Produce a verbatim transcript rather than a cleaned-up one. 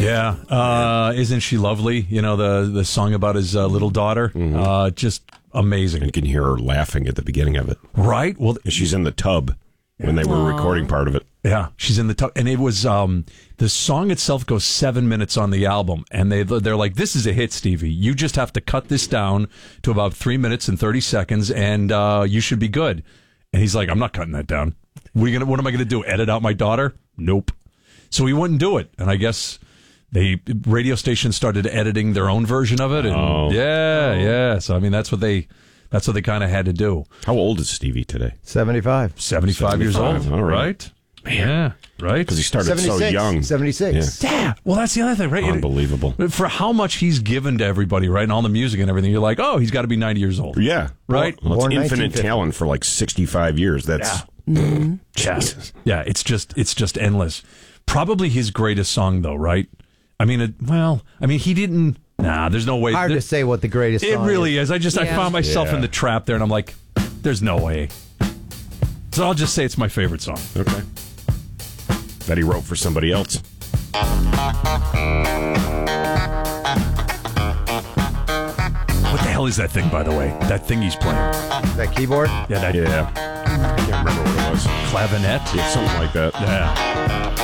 Yeah. Uh, isn't she lovely? You know, the, the song about his uh, little daughter. Mm-hmm. Uh, just amazing. And you can hear her laughing at the beginning of it. Right. Well, she's in the tub when they were Aww. recording part of it. Yeah, she's in the tub. And it was, um, the song itself goes seven minutes on the album. And they, they're like, this is a hit, Stevie. You just have to cut this down to about three minutes and thirty seconds, and uh, you should be good. And he's like, I'm not cutting that down. What, are you gonna, what am I going to do, edit out my daughter? Nope. So he wouldn't do it. And I guess the radio stations started editing their own version of it. And oh. Yeah, yeah. So, I mean, that's what they that's what they kind of had to do. How old is Stevie today? seventy-five. seventy-five years old. All right. right? Yeah, right? Because he started so young. seventy-six. Yeah. yeah. Well, that's the other thing, right? Unbelievable. For how much he's given to everybody, right? And all the music and everything. You're like, oh, he's got to be ninety years old. Yeah. Right? Well, it's infinite talent for like sixty-five years. That's... Yeah. Mm-hmm. Jesus. Yeah, it's just it's just endless. Probably his greatest song, though, right? I mean, it, well, I mean, he didn't... Nah, there's no way. Hard there, to say what the greatest it song really is. is. I just, yeah. I found myself yeah. in the trap there, and I'm like, there's no way. So I'll just say it's my favorite song. Okay. That he wrote for somebody else. What the hell is that thing, by the way? That thing he's playing. That keyboard? Yeah, that. Yeah. I can't remember what it was. Clavinet? Yeah, something like that. Yeah.